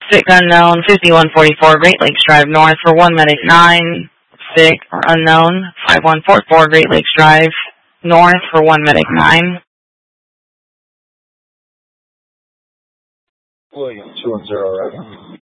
Sick unknown, 5144 Great Lakes Drive North for 1 medic 9. Sick or unknown, 5144 Great Lakes Drive North for 1 medic 9. William 210 right.